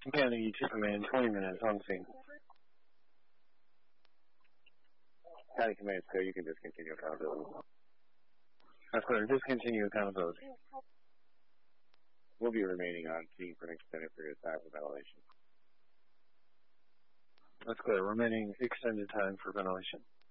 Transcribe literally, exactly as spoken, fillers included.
Command E two Command, twenty minutes on scene. County Command, so you can discontinue accountability. That's clear. Discontinue accountability. We'll be remaining on scene for an extended period of time for ventilation. That's clear. Remaining extended time for ventilation.